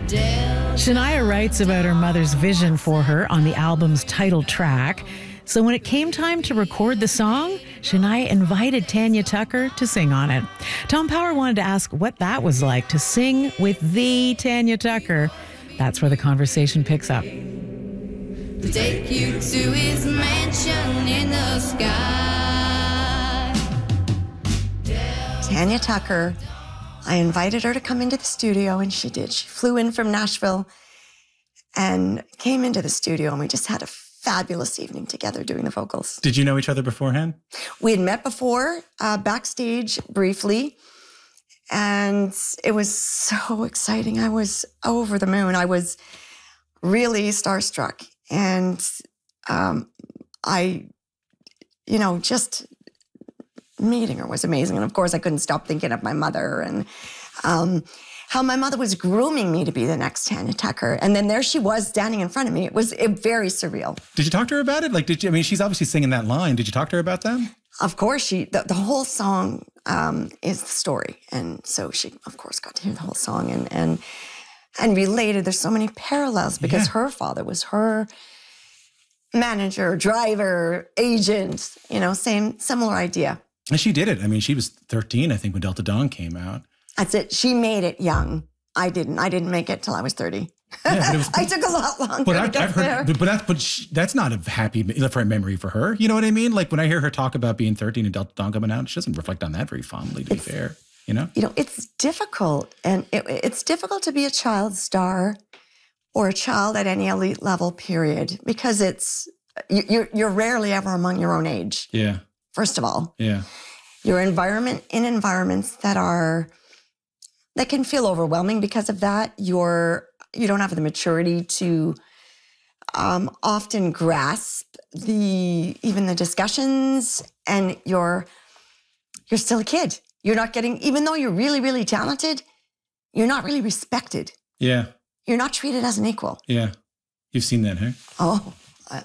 Shania writes about her mother's vision for her on the album's title track. So when it came time to record the song, Shania invited Tanya Tucker to sing on it. Tom Power wanted to ask what that was like to sing with the Tanya Tucker. That's where the conversation picks up. Take you to his mansion in the sky. Tanya Tucker, I invited her to come into the studio, and she did. She flew in from Nashville and came into the studio, and we just had a fabulous evening together doing the vocals. Did you know each other beforehand? We had met before, backstage briefly, and it was so exciting. I was over the moon. I was really starstruck. And just meeting her was amazing. And of course, I couldn't stop thinking of my mother and how my mother was grooming me to be the next Tanya Tucker. And then there she was standing in front of me. It was very surreal. Did you talk to her about it? She's obviously singing that line. Did you talk to her about that? Of course, the whole song is the story. And so she, of course, got to hear the whole song and related. There's so many parallels because her father was her manager, driver, agent, similar idea. And she did it. I mean, she was 13, I think, when Delta Dawn came out. That's it. She made it young. I didn't make it till I was 30. Yeah, I took a lot longer to get there. But that's not a happy memory for her. You know what I mean? Like when I hear her talk about being 13 and Delta Dawn coming out, she doesn't reflect on that very fondly, to be fair. It's difficult. And it's difficult to be a child star or a child at any elite level, period, because you're rarely ever among your own age. Yeah. First of all. Yeah. Your environments that can feel overwhelming because of that. You don't have the maturity to often grasp even the discussions, and you're still a kid. You're not getting, even though you're really, really talented, you're not really respected. Yeah. You're not treated as an equal. Yeah. You've seen that, huh? Oh,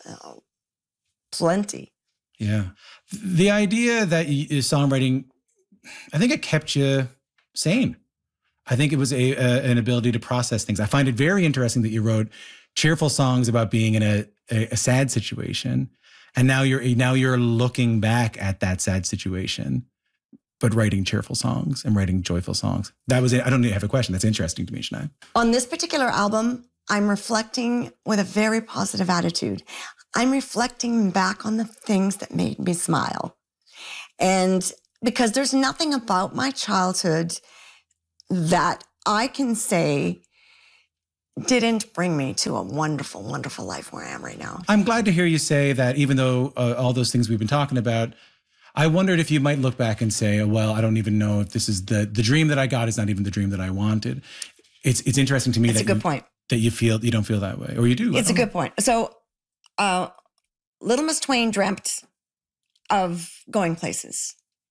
plenty. Yeah. The idea that songwriting, I think it kept you sane. I think it was an ability to process things. I find it very interesting that you wrote cheerful songs about being in a sad situation, and now you're looking back at that sad situation, but writing cheerful songs and writing joyful songs. That was it. I don't even have a question. That's interesting to me, Shania. On this particular album, I'm reflecting with a very positive attitude. I'm reflecting back on the things that made me smile. And because there's nothing about my childhood that I can say didn't bring me to a wonderful, wonderful life where I am right now. I'm glad to hear you say that, even though all those things we've been talking about, I wondered if you might look back and say, well, I don't even know if this is the dream that I got is not even the dream that I wanted. It's interesting to me It's a good point. That you don't feel that way, or you do. It's a good point. So Little Miss Twain dreamt of going places.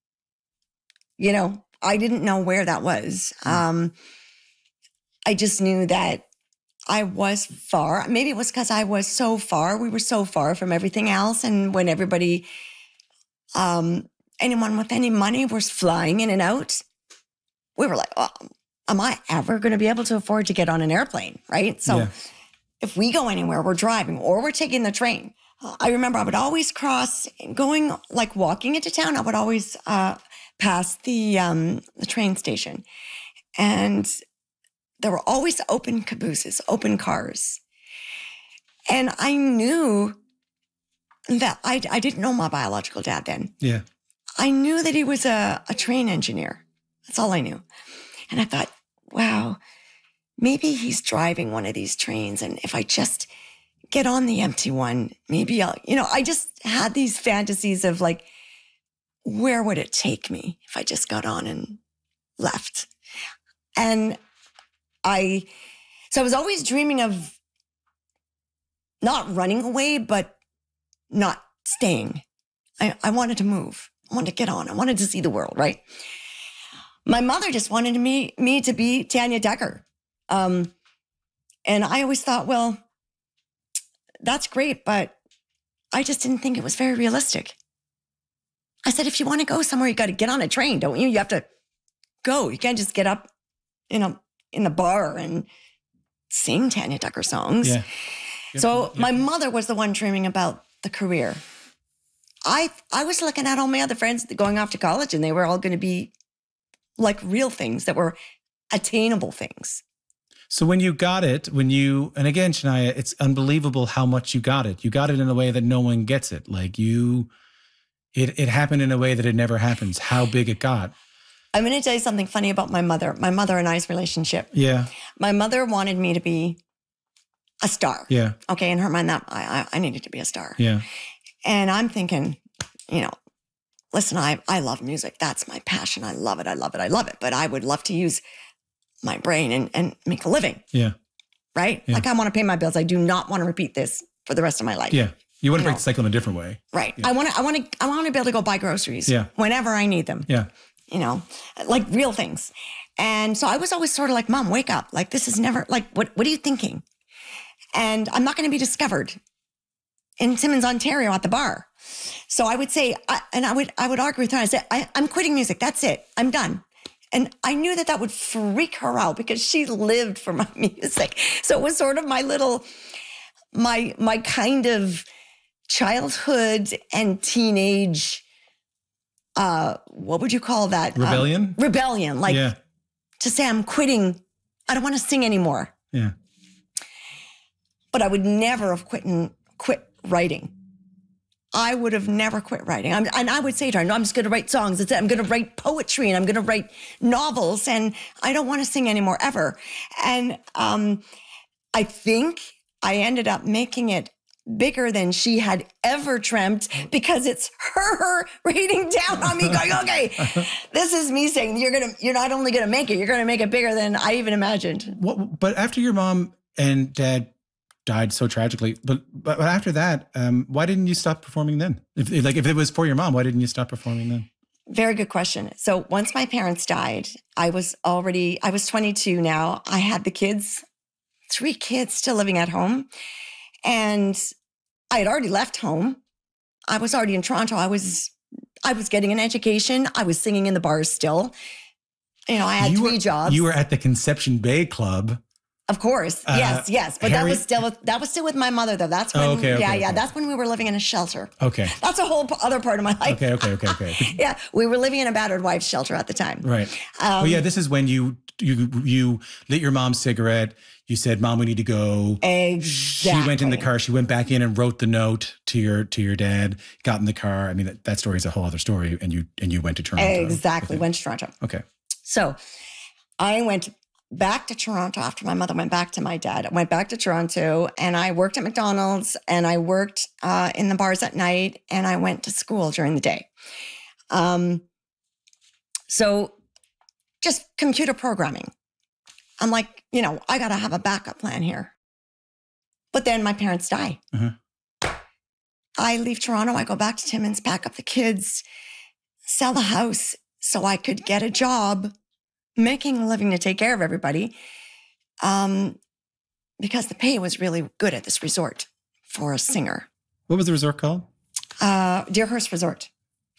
I didn't know where that was. I just knew that I was far. Maybe it was because I was so far. We were so far from everything else. And when everybody, anyone with any money was flying in and out, we were like, oh, am I ever going to be able to afford to get on an airplane, right? So if we go anywhere, we're driving or we're taking the train. I remember I would always walking into town, I would always past the train station. And there were always open cabooses, open cars. And I knew that I didn't know my biological dad then. Yeah. I knew that he was a train engineer. That's all I knew. And I thought, wow, maybe he's driving one of these trains. And if I just get on the empty one, maybe I just had these fantasies of like, where would it take me if I just got on and left? And I was always dreaming of not running away, but not staying. I wanted to move. I wanted to get on. I wanted to see the world, right? My mother just wanted me to be Tanya Tucker. And I always thought, well, that's great, but I just didn't think it was very realistic. I said, if you want to go somewhere, you got to get on a train, don't you? You have to go. You can't just get up, in the bar and sing Tanya Tucker songs. Yeah. So my mother was the one dreaming about the career. I was looking at all my other friends going off to college, and they were all going to be like real things that were attainable things. So when you got it, and again, Shania, it's unbelievable how much you got it. You got it in a way that no one gets it. Like it happened in a way that it never happens, how big it got. I'm going to tell you something funny about my mother and I's relationship. Yeah. My mother wanted me to be a star. Yeah. Okay. In her mind, that I needed to be a star. Yeah. And I'm thinking, listen, I love music. That's my passion. I love it. I love it. I love it. But I would love to use my brain and make a living. Yeah. Right? Yeah. Like I want to pay my bills. I do not want to repeat this for the rest of my life. Yeah. You want to break the cycle in a different way. Right. Yeah. I want to be able to go buy groceries whenever I need them. Yeah. Like real things. And so I was always sort of like, Mom, wake up. Like this is never like, what are you thinking? And I'm not going to be discovered in Timmins, Ontario at the bar. So I would say, I would argue with her. I said, I'm quitting music. That's it. I'm done. And I knew that would freak her out because she lived for my music. So it was sort of my little, my kind of childhood and teenage, what would you call that? Rebellion? Rebellion. Like to say I'm quitting. I don't want to sing anymore. Yeah. But I would never have quit writing. I would have never quit writing. And I would say to her, no, I'm just going to write songs. That's it. I'm going to write poetry and I'm going to write novels and I don't want to sing anymore ever. And I think I ended up making it bigger than she had ever dreamt because it's her reading down on me going, okay, this is me saying you're not only going to make it, you're going to make it bigger than I even imagined. But after your mom and dad died so tragically, but after that, why didn't you stop performing then? If it was for your mom, why didn't you stop performing then? Very good question. So once my parents died, I was 22 now. I had the kids, 3 kids still living at home. And I had already left home. I was already in Toronto. I was getting an education. I was singing in the bars still. I had 3 jobs. You were at the Conception Bay Club. Of course. Yes. But Harry, that was still with my mother though. That's when, okay. That's when we were living in a shelter. Okay. That's a whole other part of my life. Okay. Yeah. We were living in a battered wife's shelter at the time. Right. This is when you lit your mom's cigarette. You said, Mom, we need to go. Exactly. She went in the car. She went back in and wrote the note to your dad, got in the car. I mean, that story is a whole other story. And you went to Toronto. Exactly. Okay. Went to Toronto. Okay. So I went back to Toronto after my mother went back to my dad. I went back to Toronto and I worked at McDonald's and I worked in the bars at night and I went to school during the day. So just computer programming. I'm like, I got to have a backup plan here. But then my parents die. Uh-huh. I leave Toronto. I go back to Timmins, pack up the kids, sell the house so I could get a job making a living to take care of everybody, because the pay was really good at this resort for a singer. What was the resort called? Deerhurst Resort.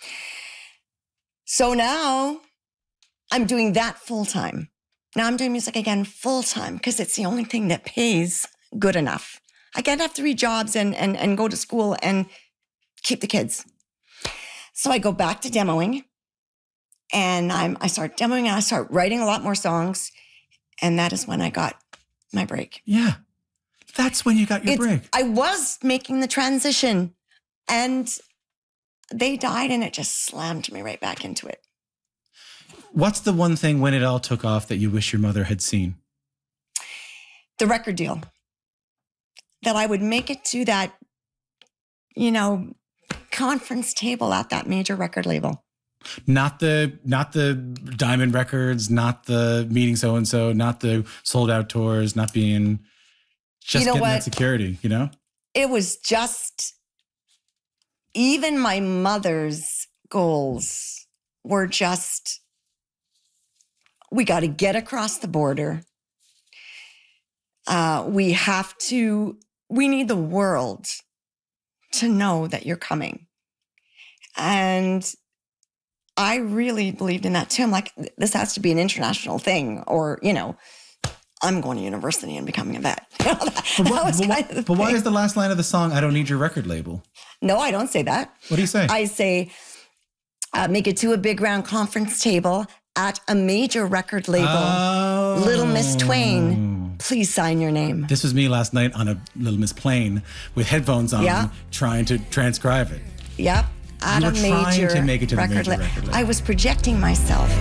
So now I'm doing that full time. Now I'm doing music again full time because it's the only thing that pays good enough. I can't have 3 jobs and go to school and keep the kids. So I go back to demoing. And I start demoing and I start writing a lot more songs. And that is when I got my break. Yeah. That's when you got your break. I was making the transition and they died and it just slammed me right back into it. What's the one thing when it all took off that you wish your mother had seen? The record deal. That I would make it to that, conference table at that major record label. Not the Diamond Records, not the meeting so-and-so, not the sold out tours, not being just getting that security, It was just, even my mother's goals were just, we got to get across the border. We need the world to know that you're coming. And I really believed in that too. I'm like, this has to be an international thing or, I'm going to university and becoming a vet. But why is the last line of the song, I don't need your record label? No, I don't say that. What do you say? I say, make it to a big round conference table at a major record label. Oh. Little Miss Twain, please sign your name. This was me last night on a Little Miss plane with headphones on, Yeah. trying to transcribe it. Yep. At You a were trying major to make it to the record major label. record label. I was projecting myself.